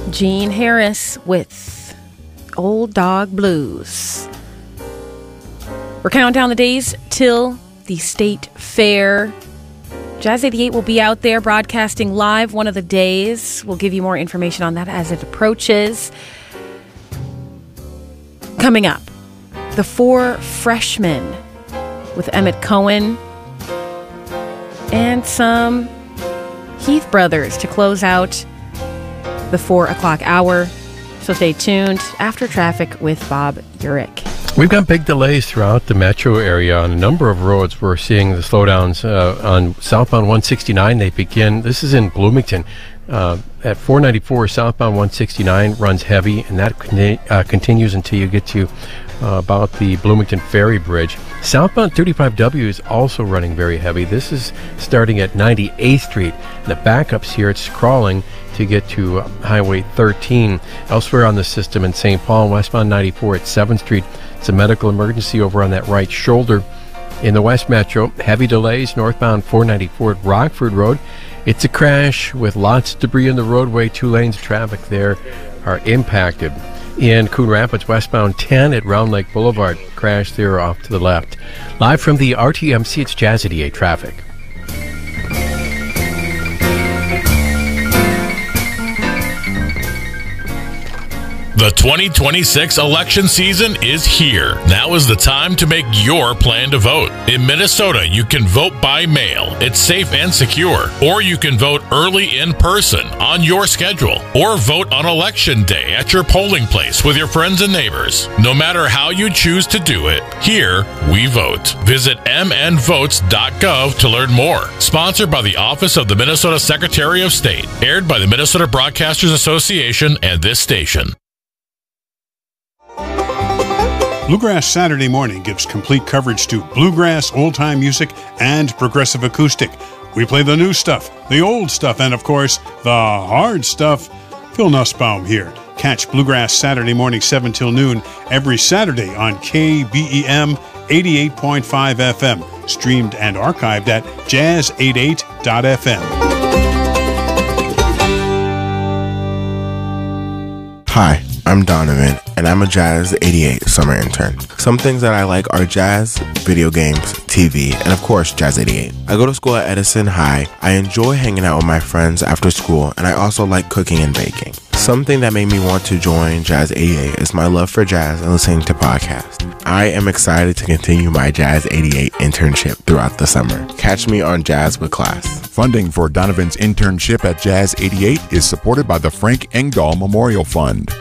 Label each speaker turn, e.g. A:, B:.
A: Gene Harris with Old Dog Blues. We're counting down the days till the State Fair. Jazz 88 will be out there broadcasting live one of the days. We'll give you more information on that as it approaches. Coming up, the Four Freshmen with Emmett Cohen and some Heath Brothers to close out the 4 o'clock hour. So stay tuned. After Traffic with Bob Urich.
B: We've got big delays throughout the metro area on a number of roads. We're seeing the slowdowns on southbound 169. They begin, this is in Bloomington, at 494 southbound 169 runs heavy, and that continues until you get to about the Bloomington Ferry Bridge. Southbound 35W is also running very heavy. This is starting at 98th Street. The backups here, it's crawling to get to Highway 13. Elsewhere on the system in St. Paul, westbound 94 at 7th Street. It's a medical emergency over on that right shoulder. In the West Metro, heavy delays northbound 494 at Rockford Road. It's a crash with lots of debris in the roadway. 2 lanes of traffic there are impacted. In Coon Rapids, westbound 10 at Round Lake Boulevard. Crash there off to the left. Live from the RTMC, it's Jazz 88 Traffic.
C: The 2026 election season is here. Now is the time to make your plan to vote. In Minnesota, you can vote by mail. It's safe and secure. Or you can vote early in person on your schedule. Or vote on Election Day at your polling place with your friends and neighbors. No matter how you choose to do it, here we vote. Visit mnvotes.gov to learn more. Sponsored by the Office of the Minnesota Secretary of State. Aired by the Minnesota Broadcasters Association and this station.
D: Bluegrass Saturday Morning gives complete coverage to bluegrass, old-time music, and progressive acoustic. We play the new stuff, the old stuff, and, of course, the hard stuff. Phil Nussbaum here. Catch Bluegrass Saturday Morning 7 till noon every Saturday on KBEM 88.5 FM. Streamed and archived at jazz88.fm.
E: Hi, I'm Donovan, and I'm a Jazz 88 summer intern. Some things that I like are jazz, video games, TV, and of course, Jazz 88. I go to school at Edison High. I enjoy hanging out with my friends after school, and I also like cooking and baking. Something that made me want to join Jazz 88 is my love for jazz and listening to podcasts. I am excited to continue my Jazz 88 internship throughout the summer. Catch me on Jazz with Class.
F: Funding for Donovan's internship at Jazz 88 is supported by the Frank Engdahl Memorial Fund.